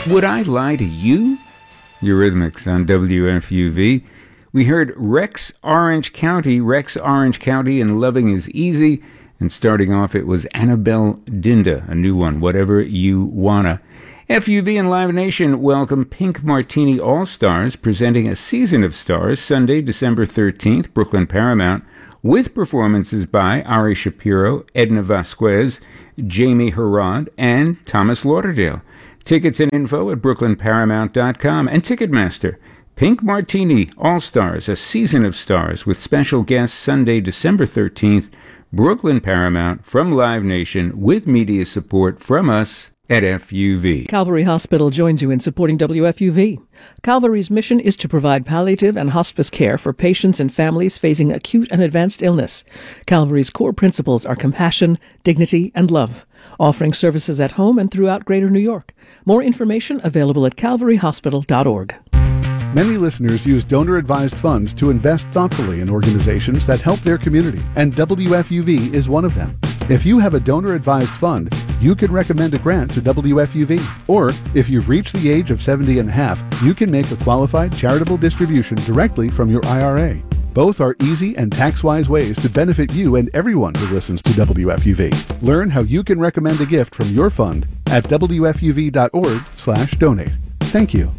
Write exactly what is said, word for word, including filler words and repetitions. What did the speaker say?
Would I Lie to You? Eurythmics on W F U V. We heard Rex Orange County, Rex Orange County and Loving is Easy. And starting off, it was Annabelle Dinda, a new one, Whatever You Wanna. F U V and Live Nation welcome Pink Martini All-Stars, presenting A Season of Stars, Sunday, December thirteenth, Brooklyn Paramount, with performances by Ari Shapiro, Edna Vasquez, Jamie Herrod, and Thomas Lauderdale. Tickets and info at brooklyn paramount dot com and Ticketmaster. Pink Martini All-Stars, A Season of Stars, with special guests Sunday, December thirteenth, Brooklyn Paramount, from Live Nation, with media support from us at F U V. Calvary Hospital joins you in supporting W F U V. Calvary's mission is to provide palliative and hospice care for patients and families facing acute and advanced illness. Calvary's core principles are compassion, dignity, and love, offering services at home and throughout Greater New York. More information available at calvary hospital dot org. Many listeners use donor-advised funds to invest thoughtfully in organizations that help their community, and W F U V is one of them. If you have a donor-advised fund, you can recommend a grant to W F U V. Or, if you've reached the age of seventy and a half, you can make a qualified charitable distribution directly from your I R A. Both are easy and tax-wise ways to benefit you and everyone who listens to W F U V. Learn how you can recommend a gift from your fund at W F U V dot org slash donate. Thank you.